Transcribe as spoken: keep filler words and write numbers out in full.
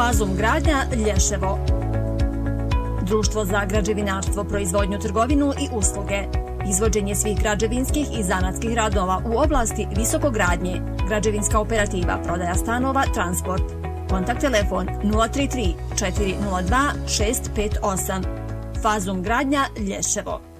Fazum gradnja Lješevo. Društvo za građevinarstvo, proizvodnju, trgovinu i usluge. Izvođenje svih građevinskih i zanatskih radova u oblasti visokogradnje. Građevinska operativa, prodaja stanova, transport. Kontakt telefon nula tri tri četiri nula dva šest pet osam. Fazum gradnja Lješevo.